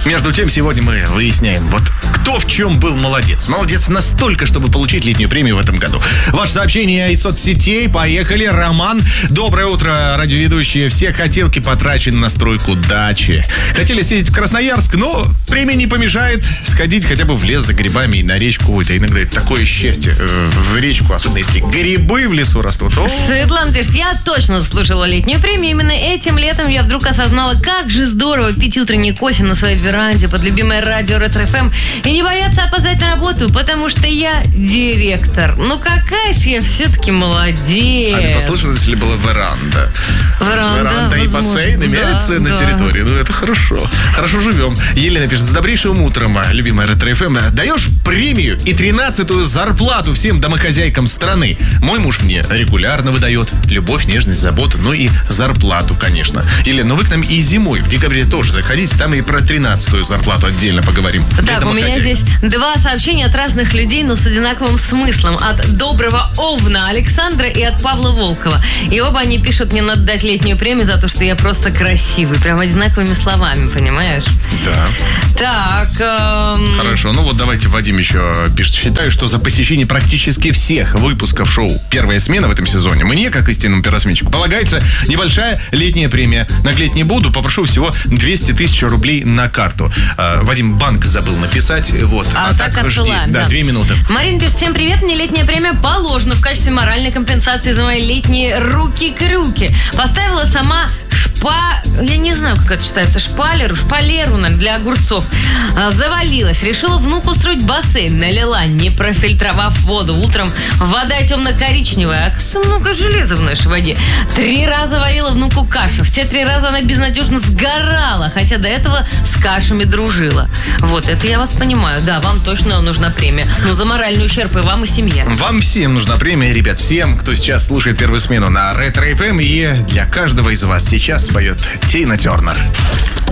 Между тем, сегодня мы выясняем, вот кто в чем был молодец. Молодец настолько, чтобы получить летнюю премию в этом году. Ваше сообщение из соцсетей. Поехали. Роман. Доброе утро, радиоведущие. Все хотелки потрачены на стройку дачи. Хотели съездить в Красноярск, но премия не помешает сходить хотя бы в лес за грибами и на речку. Ой, да иногда это такое счастье. В речку, особенно если грибы в лесу растут. Светлана пишет, я точно заслужила летнюю премию. Именно этим летом я вдруг осознала, как же здорово пить утренний кофе на своей веранде под любимое радио Ретро-ФМ и не бояться опоздать на работу, потому что я директор. Ну какая же я все-таки молодец. А не послышалось ли было веранда? Веранда и возможно. бассейн имеются на территории. Ну, это хорошо. Хорошо живем. Елена пишет, с добрейшим утром, любимая Ретро-ФМ. Даешь премию и 13-ю зарплату всем домохозяйкам страны. Мой муж мне регулярно выдает любовь, нежность, заботу, ну и зарплату, конечно. Елена, ну вы к нам и зимой, в декабре тоже заходите, там и про 13-ю зарплату отдельно поговорим. Так, у меня здесь 2 сообщения от разных людей, но с одинаковым смыслом. От доброго Овна Александра и от Павла Волкова. И оба они пишут, мне надо дать летнюю премию за то, что я просто красивый. Прям одинаковыми словами, понимаешь? Да. Так. Хорошо, ну вот давайте Вадим еще пишет. Считаю, что за посещение практически всех выпусков шоу «Первая смена» в этом сезоне мне, как истинному первосменщику, полагается небольшая летняя премия. Наглеть не буду, попрошу всего 200 тысяч рублей на карту. Вадим банк забыл написать. Вот. А так жди. Да, 2 минуты. Марина пишет, всем привет, мне летняя премия положена в качестве моральной компенсации за мои летние руки-крюки. Поставила сама я не знаю, как это читается, шпалеру, наверное, для огурцов. Завалилась. Решила внуку устроить бассейн. Налила, не профильтровав воду. Утром вода темно-коричневая, а много железа в нашей воде. 3 раза варила внуку кашу. Все 3 раза она безнадежно сгорала, хотя до этого с кашами дружила. Вот, это я вас понимаю. Да, вам точно нужна премия. Но за моральный ущерб и вам, и семье. Вам всем нужна премия, ребят. Всем, кто сейчас слушает первую смену на Ретро-ФМ. И для каждого из вас сейчас поет Тина Тернер.